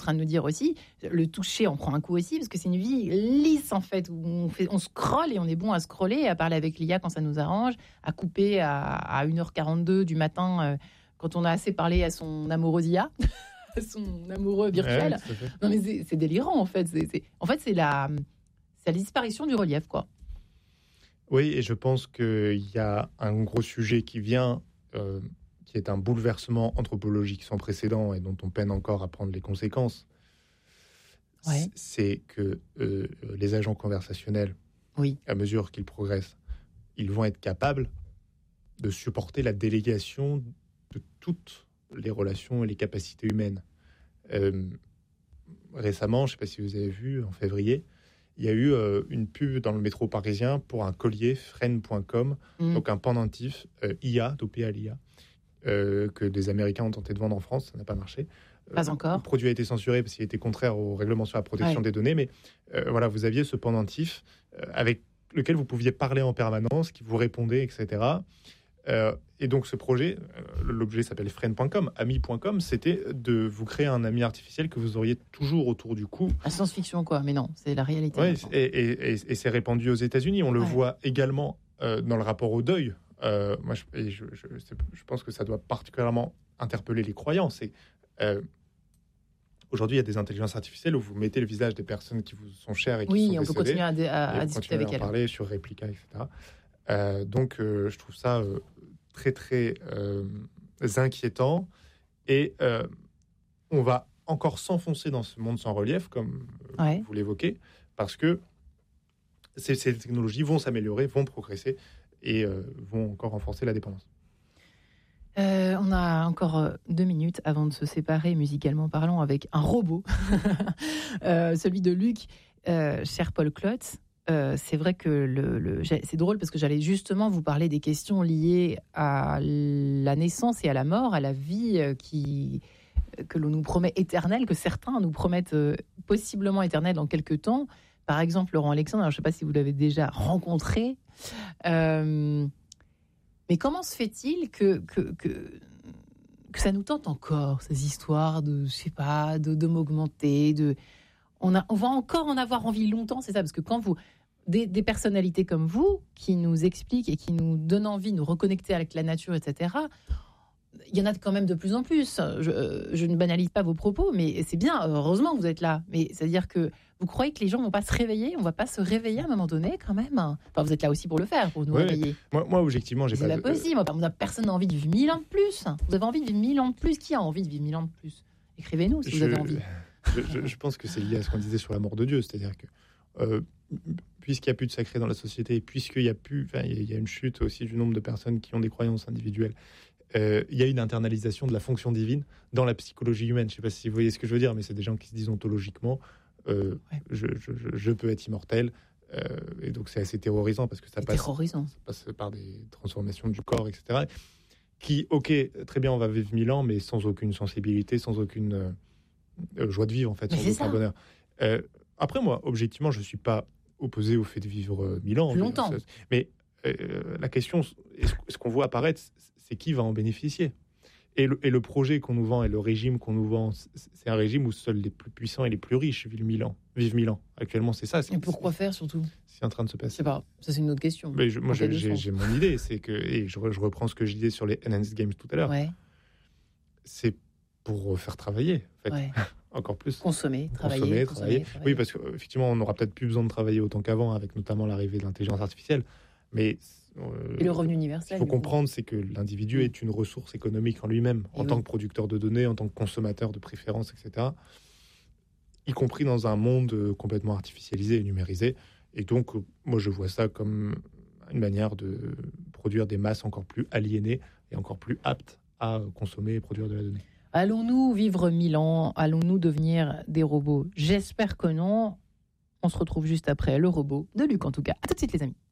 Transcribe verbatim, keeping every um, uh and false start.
train de nous dire aussi, le toucher, on prend un coup aussi, parce que c'est une vie lisse, en fait, où on, fait, on scrolle et on est bon à scroller, à parler avec l'I A quand ça nous arrange, à couper à, à une heure quarante-deux du matin euh, quand on a assez parlé à son amoureuse I A, son amoureux virtuel. Ouais, non, mais c'est, c'est délirant, en fait. C'est, c'est, en fait, c'est la, c'est la disparition du relief, quoi. Oui, et je pense qu'il y a un gros sujet qui vient... Euh, qui est un bouleversement anthropologique sans précédent et dont on peine encore à prendre les conséquences, ouais. c'est que euh, les agents conversationnels, oui. à mesure qu'ils progressent, ils vont être capables de supporter la délégation de toutes les relations et les capacités humaines. Euh, récemment, je ne sais pas si vous avez vu, en février, il y a eu euh, une pub dans le métro parisien pour un collier Fresne point com, mmh. donc un pendentif euh, I A, dopé à l'I A, Euh, que des Américains ont tenté de vendre en France, ça n'a pas marché. Pas euh, encore. Le produit a été censuré parce qu'il était contraire au règlement sur la protection ouais. des données, mais euh, voilà, vous aviez ce pendentif euh, avec lequel vous pouviez parler en permanence, qui vous répondait, et cetera. Euh, et donc ce projet, euh, l'objet s'appelle Friend point com, ami point com, c'était de vous créer un ami artificiel que vous auriez toujours autour du cou. La science-fiction, quoi, mais non, c'est la réalité. Ouais, et, et, et, et c'est répandu aux États-Unis. On le ouais. voit également euh, dans le rapport au deuil. Euh, moi, je, et je, je, je pense que ça doit particulièrement interpeller les croyants. C'est, euh, aujourd'hui, il y a des intelligences artificielles où vous mettez le visage des personnes qui vous sont chères et qui oui, sont Oui, on décédées, peut continuer à, dé- à, à discuter avec elles. elles. Parler sur Replica, et cetera. Euh, donc, euh, je trouve ça euh, très, très euh, inquiétant. Et euh, on va encore s'enfoncer dans ce monde sans relief, comme euh, ouais. vous l'évoquez, parce que ces, ces technologies vont s'améliorer, vont progresser, et euh, vont encore renforcer la dépendance. Euh, on a encore deux minutes avant de se séparer, musicalement parlant, avec un robot, euh, celui de Luc, euh, cher Paul Klotz. Euh, c'est vrai que le, le, c'est drôle parce que j'allais justement vous parler des questions liées à la naissance et à la mort, à la vie qui, que l'on nous promet éternelle, que certains nous promettent possiblement éternelle dans quelques temps. Par exemple, Laurent Alexandre, alors je ne sais pas si vous l'avez déjà rencontré, euh, mais comment se fait-il que, que, que, que ça nous tente encore, ces histoires de, je sais pas, de, de m'augmenter, de... On, a, on va encore en avoir envie longtemps, c'est ça, parce que quand vous... Des, des personnalités comme vous, qui nous expliquent et qui nous donnent envie de nous reconnecter avec la nature, et cetera, il y en a quand même de plus en plus. Je, je ne banalise pas vos propos, mais c'est bien, heureusement que vous êtes là. Mais c'est-à-dire que vous croyez que les gens ne vont pas se réveiller, on ne va pas se réveiller à un moment donné quand même. Enfin, vous êtes là aussi pour le faire, pour nous ouais, réveiller. Moi, moi, objectivement, j'ai c'est pas... C'est pas possible. Euh... Personne n'a envie de vivre mille ans de plus. Vous avez envie de vivre mille ans de plus. Qui a envie de vivre mille ans de plus? Écrivez-nous si je, vous avez envie. Je, je, je pense que c'est lié à ce qu'on disait sur la mort de Dieu. C'est-à-dire que euh, puisqu'il n'y a plus de sacré dans la société, puisqu'il y a plus... Enfin, il y a une chute aussi du nombre de personnes qui ont des croyances individuelles, Euh, il y a une internalisation de la fonction divine dans la psychologie humaine. Je ne sais pas si vous voyez ce que je veux dire, mais c'est des gens qui se disent ontologiquement euh, ouais. je, je, je peux être immortel. Euh, et donc, c'est assez terrorisant parce que ça passe, ça passe par des transformations du corps, et cetera. Qui, ok, très bien, on va vivre mille ans, mais sans aucune sensibilité, sans aucune euh, joie de vivre, en fait, mais sans aucun ça. bonheur. Euh, après, moi, objectivement, je ne suis pas opposé au fait de vivre mille ans. Plus longtemps. Mais, mais euh, la question, est-ce, est-ce qu'on voit apparaître, c'est qui va en bénéficier. Et le, et le projet qu'on nous vend et le régime qu'on nous vend, c'est un régime où seuls les plus puissants et les plus riches vivent mille ans. Vivent mille ans. Actuellement, c'est ça. C'est, et pourquoi faire, surtout ? C'est en train de se passer. Je sais pas. Ça, c'est une autre question. Mais je, moi, j'ai, j'ai, j'ai mon idée. C'est que, et je, je reprends ce que je disais sur les Enhanced Games tout à l'heure. Ouais. C'est pour faire travailler, en fait. Ouais. Encore plus. Consommer, travailler. Consommer, consommer, travailler. travailler. Oui, parce qu'effectivement, on n'aura peut-être plus besoin de travailler autant qu'avant, avec notamment l'arrivée de l'intelligence artificielle. Mais euh, et le revenu universel. Ce qu'il faut comprendre, c'est que l'individu mmh. est une ressource économique en lui-même, et en oui. tant que producteur de données, en tant que consommateur de préférences, et cetera. Y compris dans un monde complètement artificialisé et numérisé. Et donc, moi, je vois ça comme une manière de produire des masses encore plus aliénées et encore plus aptes à consommer et produire de la donnée. Allons-nous vivre mille ans ? Allons-nous devenir des robots ? J'espère que non. On se retrouve juste après le robot de Luc, en tout cas. À tout de suite, les amis.